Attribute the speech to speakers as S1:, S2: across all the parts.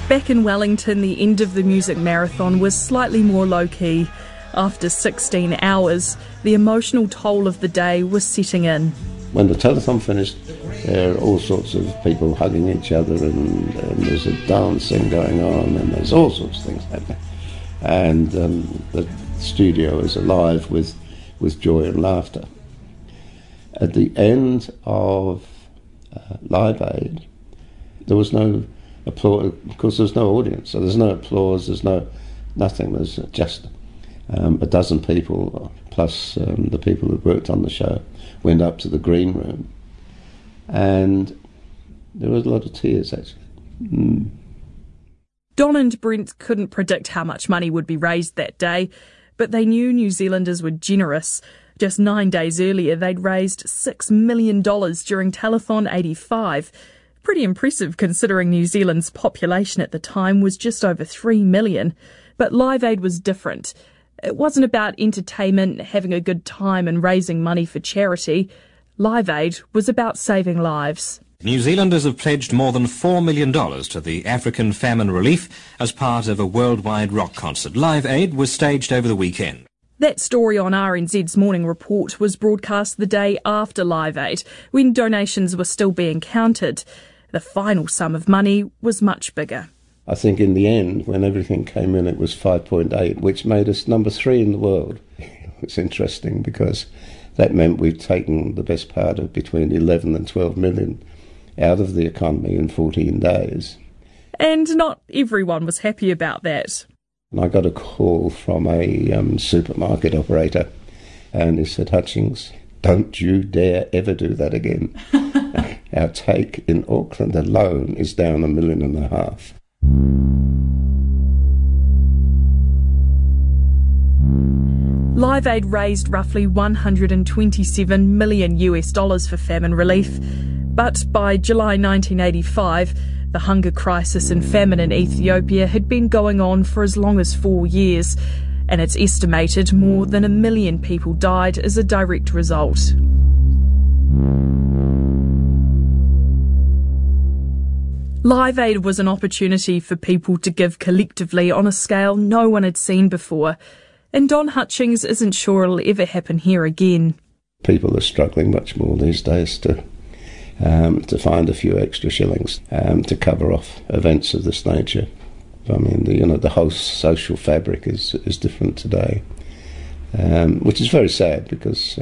S1: Back in Wellington, the end of the music marathon was slightly more low-key. After 16 hours, the emotional toll of the day was setting in.
S2: When the telethon finished, there are all sorts of people hugging each other, and there's a dancing going on, and there's all sorts of things happening. And the studio is alive with joy and laughter. At the end of Live Aid, there was no applause. Of course, there's no audience, so there's no applause, there's nothing. There's just a dozen people, plus the people who worked on the show, went up to the green room, and there was a lot of tears, actually.
S1: Don and Brent couldn't predict how much money would be raised that day, but they knew New Zealanders were generous. Just 9 days earlier, they'd raised $6 million during Telethon 85. Pretty impressive considering New Zealand's population at the time was just over 3 million. But Live Aid was different. It wasn't about entertainment, having a good time and raising money for charity. Live Aid was about saving lives.
S3: New Zealanders have pledged more than $4 million to the African famine relief as part of a worldwide rock concert. Live Aid was staged over the weekend.
S1: That story on RNZ's Morning Report was broadcast the day after Live Aid, when donations were still being counted. The final sum of money was much bigger.
S2: I think in the end, when everything came in, it was 5.8, which made us number 3 in the world. It's interesting because that meant we'd taken the best part of between 11 and 12 million out of the economy in 14 days.
S1: And not everyone was happy about that.
S2: And I got a call from a supermarket operator, and he said, "Hutchings, don't you dare ever do that again. Our take in Auckland alone is down $1.5 million.
S1: Live Aid raised roughly $127 million for famine relief. But by July 1985, the hunger crisis and famine in Ethiopia had been going on for as long as 4 years, and it's estimated more than 1 million people died as a direct result. Live Aid was an opportunity for people to give collectively on a scale no one had seen before, and Don Hutchings isn't sure it'll ever happen here again.
S2: People are struggling much more these days to find a few extra shillings to cover off events of this nature. I mean, the whole social fabric is different today, which is very sad because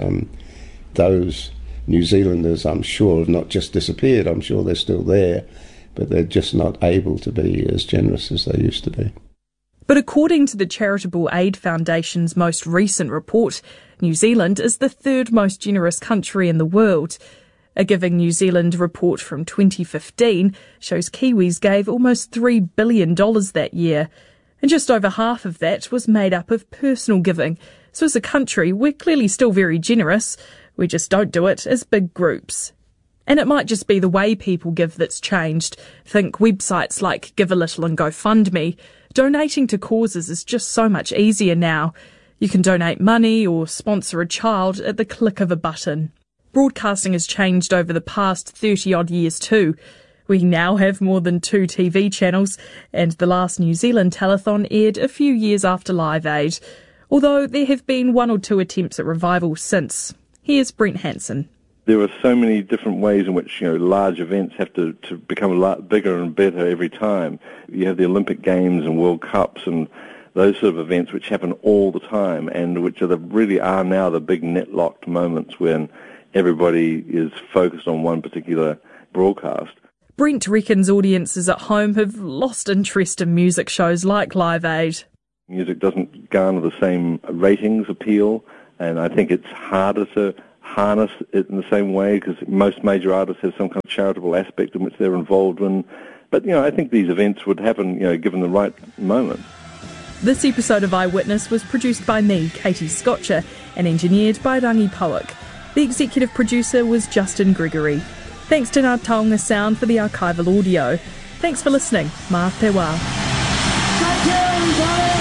S2: those New Zealanders, I'm sure, have not just disappeared. I'm sure they're still there, but they're just not able to be as generous as they used to be.
S1: But according to the Charitable Aid Foundation's most recent report, New Zealand is the 3rd most generous country in the world. A Giving New Zealand report from 2015 shows Kiwis gave almost $3 billion that year, and just over half of that was made up of personal giving. So as a country, we're clearly still very generous. We just don't do it as big groups. And it might just be the way people give that's changed. Think websites like Give a Little and GoFundMe. Donating to causes is just so much easier now. You can donate money or sponsor a child at the click of a button. Broadcasting has changed over the past 30-odd years too. We now have more than 2 TV channels, and the last New Zealand telethon aired a few years after Live Aid, although there have been 1 or 2 attempts at revival since. Here's Brent Hanson.
S4: There are so many different ways in which large events have to become a lot bigger and better every time. You have the Olympic Games and World Cups and those sort of events which happen all the time and which really are now the big net-locked moments when everybody is focused on one particular broadcast.
S1: Brent reckons audiences at home have lost interest in music shows like Live Aid.
S4: Music doesn't garner the same ratings appeal, and I think it's harder to harness it in the same way because most major artists have some kind of charitable aspect in which they're involved in. But, I think these events would happen, given the right moment.
S1: This episode of Eyewitness was produced by me, Katie Scotcher, and engineered by Rangi Powick. The executive producer was Justin Gregory. Thanks to Ngā Taonga Sound for the archival audio. Thanks for listening. Mā te wā.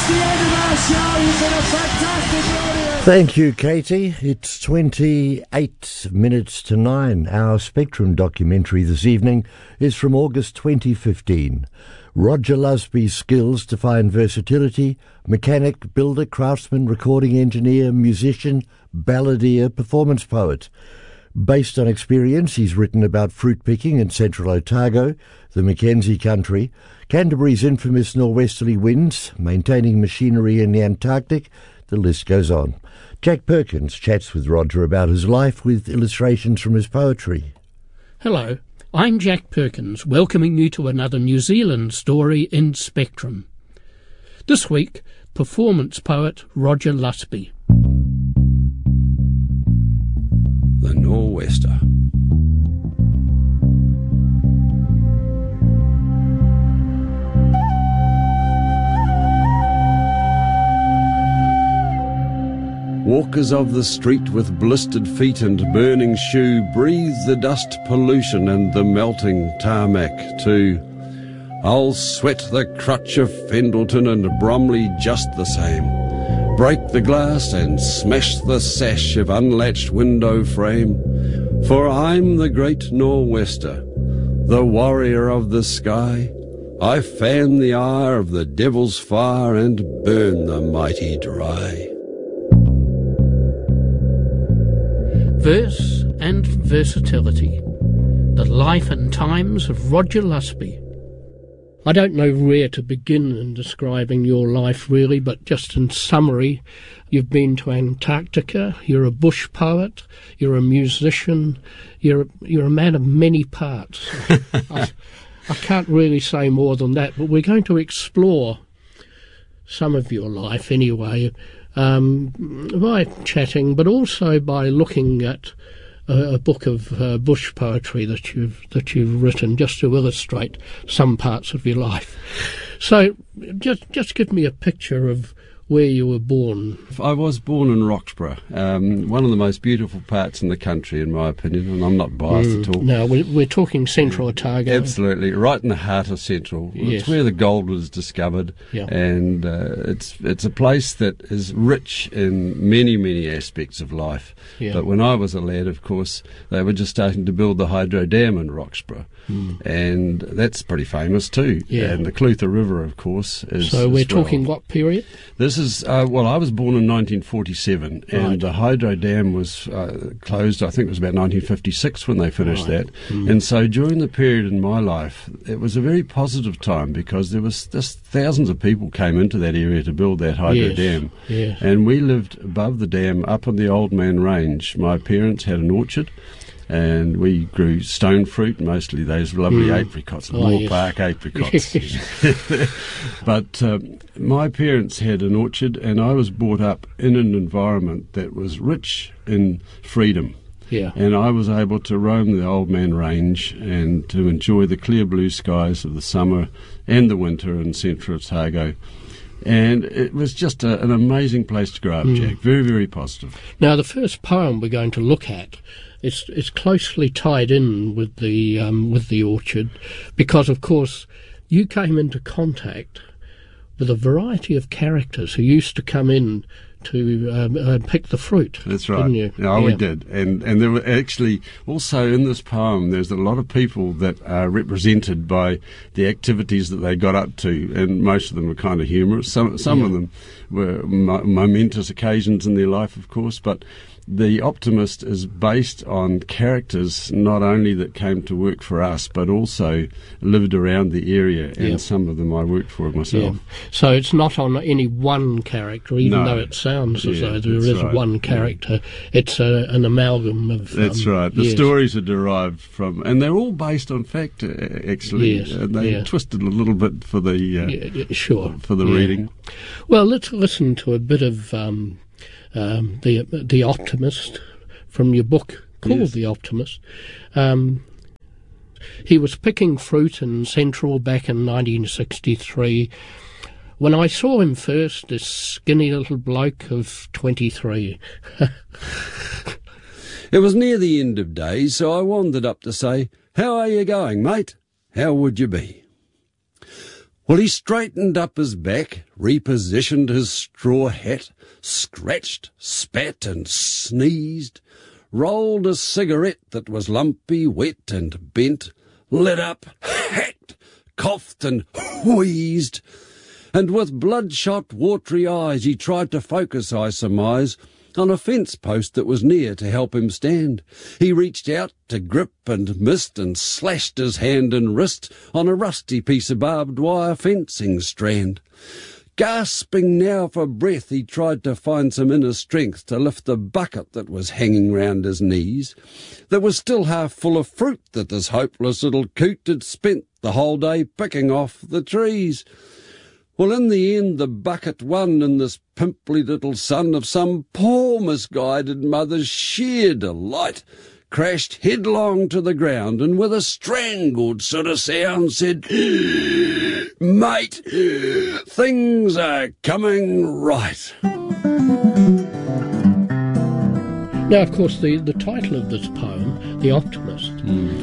S5: that's the end of our show. You've been a fantastic audience.
S6: Thank you, Katie. It's 28 minutes to 9. Our Spectrum documentary this evening is from August 2015. Roger Lusby's skills define versatility: mechanic, builder, craftsman, recording engineer, musician, balladeer, performance poet. Based on experience, he's written about fruit picking in central Otago, the Mackenzie country, Canterbury's infamous norwesterly winds, maintaining machinery in the Antarctic. The list goes on. Jack Perkins chats with Roger about his life with illustrations from his poetry.
S7: Hello, I'm Jack Perkins, welcoming you to another New Zealand story in Spectrum. This week, performance poet Roger Lusby.
S8: The Nor'wester. Walkers of the street with blistered feet and burning shoe breathe the dust pollution and the melting tarmac too. I'll sweat the crutch of Fendleton and Bromley just the same. Break the glass and smash the sash of unlatched window frame. For I'm the great Nor'wester, the warrior of the sky. I fan the ire of the devil's fire and burn the mighty dry.
S7: Verse and versatility. The life and times of Roger Lusby. I don't know where to begin in describing your life really, but just in summary, you've been to Antarctica, you're a bush poet, you're a musician, you're a man of many parts. I can't really say more than that, but we're going to explore some of your life anyway, by chatting, but also by looking at a book of bush poetry that you've written, just to illustrate some parts of your life. So, just give me a picture of where you were born.
S8: I was born in Roxburgh, one of the most beautiful parts in the country, in my opinion, and I'm not biased at all.
S7: No, we're talking Central Otago.
S8: Absolutely, right in the heart of Central.
S7: Yes.
S8: It's where the gold was discovered,
S7: yeah.
S8: And it's a place that is rich in many, many aspects of life.
S7: Yeah.
S8: But when I was a lad, of course, they were just starting to build the hydro dam in Roxburgh, and that's pretty famous too.
S7: Yeah.
S8: And the Clutha River, of course, is.
S7: So we're
S8: as well.
S7: talking what period?
S8: This is, I was born in 1947, and
S7: Right.
S8: the hydro dam was closed, I think it was about 1956 when they finished that. And so during the period in my life, it was a very positive time because there was just thousands of people came into that area to build that hydro dam.
S7: Yes.
S8: And we lived above the dam up on the Old Man Range. My parents had an orchard, and we grew stone fruit, mostly those lovely apricots, Moore Park apricots. But my parents had an orchard, and I was brought up in an environment that was rich in freedom.
S7: Yeah.
S8: And I was able to roam the Old Man Range and to enjoy the clear blue skies of the summer and the winter in Central Otago. And it was just an amazing place to grow up, Jack. Very, very positive.
S7: Now, the first poem we're going to look at, it's closely tied in with the orchard, because, of course, you came into contact with a variety of characters who used to come in to pick the fruit.
S8: That's right.
S7: Didn't you?
S8: Yeah, we did. And there were actually, also in this poem, there's a lot of people that are represented by the activities that they got up to, and most of them were kind of humorous. Some of them were momentous occasions in their life, of course, but The Optimist is based on characters not only that came to work for us, but also lived around the area, and some of them I worked for myself.
S7: Yeah. So it's not on any one character, even though it sounds as though there is one character. It's an amalgam of...
S8: That's right. The stories are derived from... And they're all based on fact, actually.
S7: Yes.
S8: And they twisted a little bit for the... for the reading.
S7: Well, let's listen to a bit of... The Optimist from your book called The Optimist. He was picking fruit in Central back in 1963. When I saw him first, this skinny little bloke of 23.
S8: It was near the end of days, so I wandered up to say, "How are you going, mate? How would you be?" Well, he straightened up his back, repositioned his straw hat, scratched, spat and sneezed, rolled a cigarette that was lumpy, wet and bent, lit up, hacked, coughed and wheezed, and with bloodshot, watery eyes he tried to focus, I surmise, on a fence post that was near to help him stand. He reached out to grip and missed and slashed his hand and wrist on a rusty piece of barbed wire fencing strand. Gasping now for breath, he tried to find some inner strength to lift the bucket that was hanging round his knees, that was still half full of fruit that this hopeless little coot had spent the whole day picking off the trees. Well, in the end, the bucket won, and this pimply little son of some poor misguided mother's sheer delight crashed headlong to the ground, and with a strangled sort of sound said, "Mate, things are coming right."
S7: Now, of course, the title of this poem, The Optimist,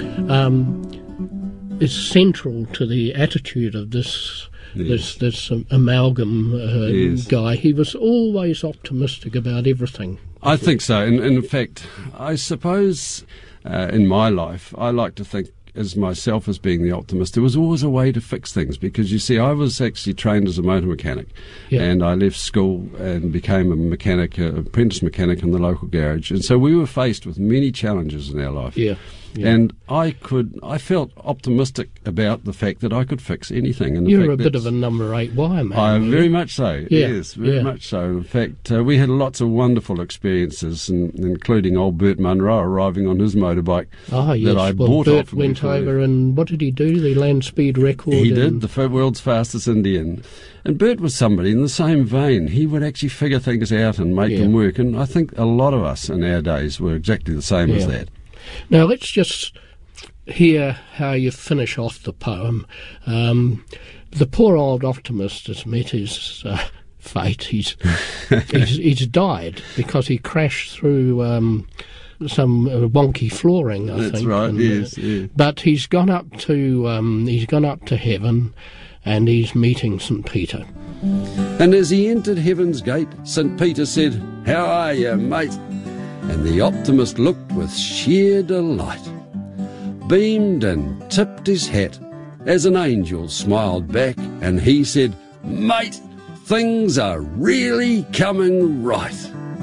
S7: is central to the attitude of this amalgam guy. He was always optimistic about everything.
S8: I think so. And in fact, I suppose in my life, I like to think as myself as being the optimist. There was always a way to fix things, because you see, I was actually trained as a motor mechanic, and I left school and became an apprentice mechanic in the local garage. And so we were faced with many challenges in our life. And I felt optimistic about the fact that I could fix anything. And
S7: You're a bit of a number 8 wire man.
S8: Very much so, yes, very much so. In fact, we had lots of wonderful experiences, including old Bert Munro arriving on his motorbike that I bought
S7: Bert
S8: off.
S7: Went over, and what did he do? The land speed record?
S8: He did, the world's fastest Indian. And Bert was somebody in the same vein. He would actually figure things out and make them work. And I think a lot of us in our days were exactly the same as that.
S7: Now, let's just hear how you finish off the poem. The poor old optimist has met his fate. He's died because he crashed through some wonky flooring, I think.
S8: That's right, yes.
S7: But he's gone up to heaven, and he's meeting St. Peter.
S8: And as he entered heaven's gate, St. Peter said, "How are you, mate?" And the optimist looked with sheer delight, beamed and tipped his hat as an angel smiled back, and he said, "Mate, things are really coming right."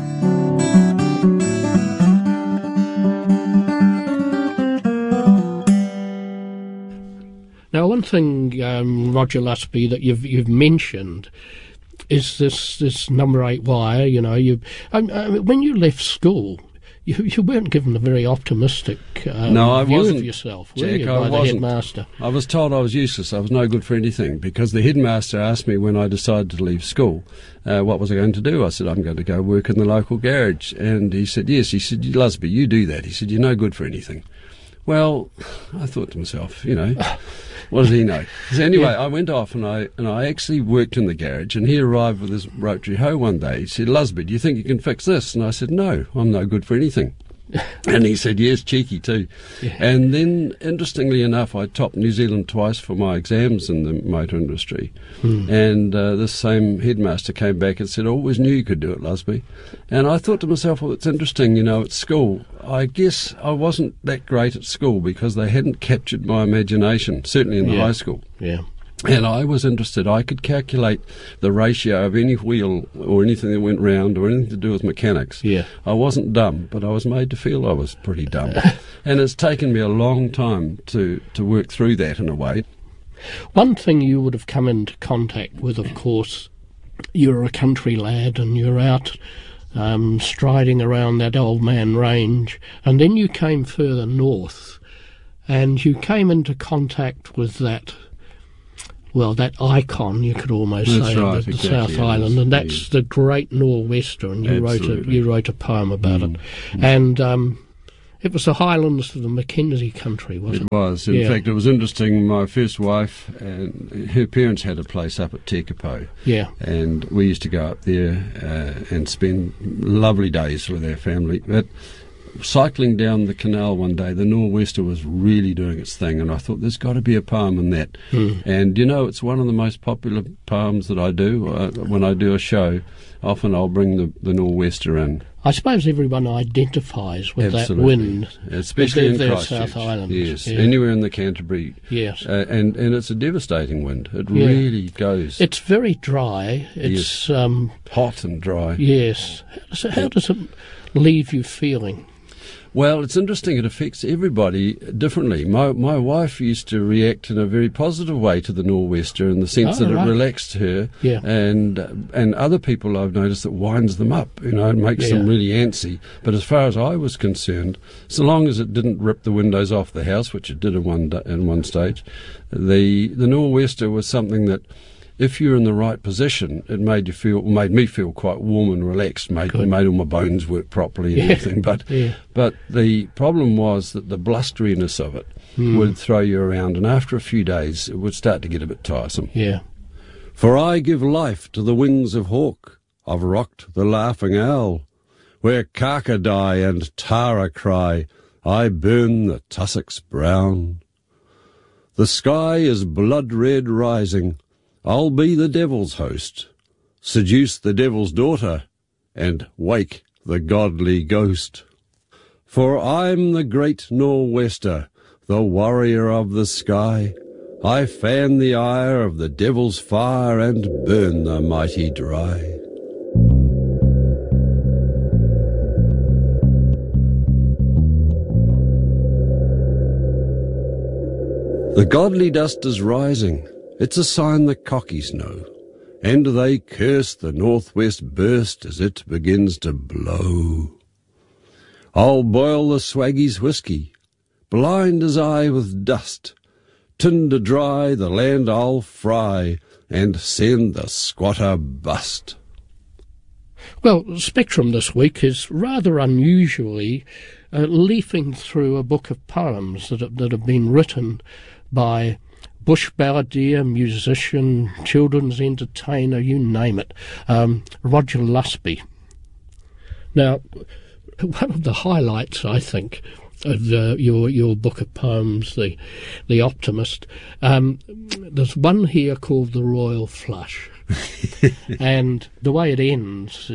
S7: Now, one thing, Roger Lusby, that you've mentioned is this number 8 wire. You know, when you left school, you weren't given a very optimistic view of yourself, were you, by the headmaster?
S8: I was told I was useless. I was no good for anything, because the headmaster asked me when I decided to leave school what was I going to do. I said, "I'm going to go work in the local garage." And he said, "Yes." He said, "Lusby, you do that." He said, "You're no good for anything." Well, I thought to myself, what does he know? So anyway, I went off and I actually worked in the garage, and he arrived with his rotary hoe one day. He said, "Lusby, do you think you can fix this?" And I said, "No, I'm no good for anything." And he said, "Yes, cheeky too." And then, interestingly enough, I topped New Zealand twice for my exams in the motor industry. And this same headmaster came back and said, "I always knew you could do it, Lusby." And I thought to myself, well, it's interesting, at school, I guess I wasn't that great at school because they hadn't captured my imagination, certainly in the high school. And I was interested. I could calculate the ratio of any wheel or anything that went round or anything to do with mechanics. I wasn't dumb, but I was made to feel I was pretty dumb. And it's taken me a long time to work through that in a way.
S7: One thing you would have come into contact with, of course, you're a country lad and you're out striding around that Old Man Range, and then you came further north and you came into contact with that icon, you could almost say, of the South Island, and that's the Great Nor'Wester, and you wrote a poem about it. And it was the highlands of the Mackenzie country, wasn't it?
S8: It was. In fact, it was interesting. My first wife, and her parents had a place up at Tekapo. And we used to go up there and spend lovely days with our family. But cycling down the canal one day, the Nor'wester was really doing its thing, and I thought there's got to be a poem in that. And it's one of the most popular poems that I do. When I do a show, often I'll bring the Nor'wester in.
S7: I suppose everyone identifies with
S8: Absolutely.
S7: that wind,
S8: especially in
S7: their
S8: Christchurch.
S7: South Island.
S8: Yes,
S7: Yeah.
S8: anywhere in the Canterbury.
S7: Yes.
S8: And it's a devastating wind. It really goes.
S7: It's very dry. It's
S8: hot and dry.
S7: Yes. So how does it leave you feeling?
S8: Well, it's interesting. It affects everybody differently. My wife used to react in a very positive way to the Nor'wester in the sense that it relaxed her.
S7: Yeah.
S8: And other people I've noticed that winds them up, and makes them really antsy. But as far as I was concerned, so long as it didn't rip the windows off the house, which it did in one stage, the Nor'wester was something that, if you're in the right position, it made me feel quite warm and relaxed, made all my bones work properly and everything. But the problem was that the blusteriness of it would throw you around, and after a few days it would start to get a bit tiresome.
S7: Yeah.
S8: For I give life to the wings of hawk, I've rocked the laughing owl, where Kaka die and Tara cry, I burn the tussocks brown. The sky is blood red rising, I'll be the devil's host, seduce the devil's daughter, and wake the godly ghost. For I'm the great Nor'wester, the warrior of the sky. I fan the ire of the devil's fire and burn the mighty dry. The godly dust is rising. It's a sign the cockies know, and they curse the northwest burst as it begins to blow. I'll boil the swaggy's whisky, blind as I with dust, tinder dry the land I'll fry, and send the squatter bust.
S7: Well, Spectrum this week is rather unusually leafing through a book of poems that have been written by bush balladeer, musician, children's entertainer, you name it, Roger Lusby. Now, one of the highlights, I think, of your book of poems, The Optimist, there's one here called The Royal Flush. And the way it ends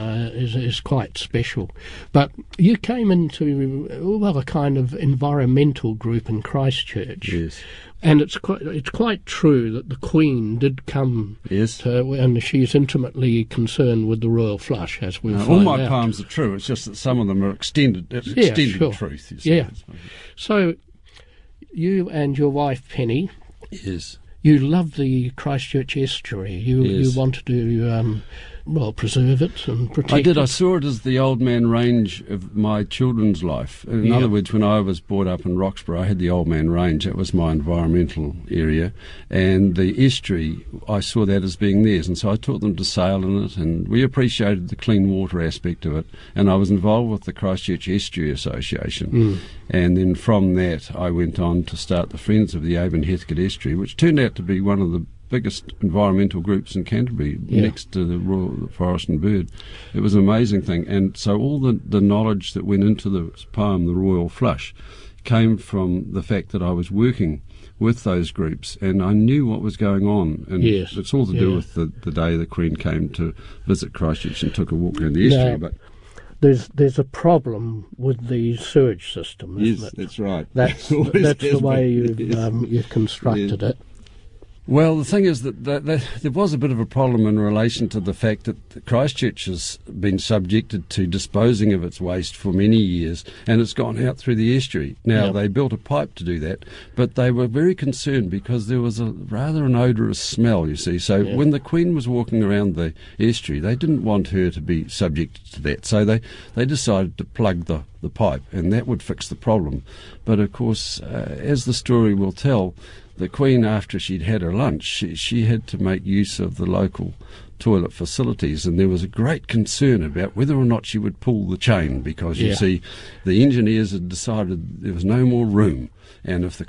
S7: is quite special. But you came into a kind of environmental group in Christchurch.
S8: Yes.
S7: And it's quite true that the Queen did come, and she's intimately concerned with the Royal Flush, as we'll find
S8: all my
S7: out.
S8: poems are true. It's just that some of them are extended
S7: Sure.
S8: truth. You see.
S7: Yeah. So you and your wife Penny,
S8: Yes.
S7: you love the Christchurch estuary. You wanted to preserve it and protect it.
S8: I did. I saw it as the old man range of my children's life. In other words, when I was brought up in Roxburgh, I had the old man range. That was my environmental area. And the estuary, I saw that as being theirs. And so I taught them to sail in it, and we appreciated the clean water aspect of it. And I was involved with the Christchurch Estuary Association. And then from that, I went on to start the Friends of the Avon Heathcote Estuary, which turned out to be one of the biggest environmental groups in Canterbury, next to the Royal Forest and Bird. It was an amazing thing. And so all the knowledge that went into the poem, The Royal Flush, came from the fact that I was working with those groups and I knew what was going on. And it's all to do with the day the Queen came to visit Christchurch and took a walk around the estuary. But
S7: there's a problem with the sewage system, isn't it?
S8: Yes, that's right.
S7: That's the way you've constructed it.
S8: Well, the thing is that there was a bit of a problem in relation to the fact that Christchurch has been subjected to disposing of its waste for many years, and it's gone out through the estuary. Now, they built a pipe to do that, but they were very concerned because there was rather an odorous smell, you see. So when the Queen was walking around the estuary, they didn't want her to be subjected to that. So they decided to plug the pipe, and that would fix the problem. But, of course, as the story will tell, the Queen, after she'd had her lunch, she had to make use of the local toilet facilities, and there was a great concern about whether or not she would pull the chain because, you see, the engineers had decided there was no more room, and if the